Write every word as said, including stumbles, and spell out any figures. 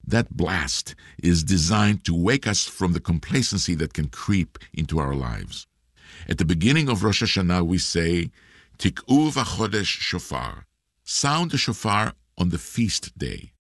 That blast is designed to wake us from the complacency that can creep into our lives. At the beginning of Rosh Hashanah, we say, Tik'u v'chodesh shofar. Sound the shofar on the feast day.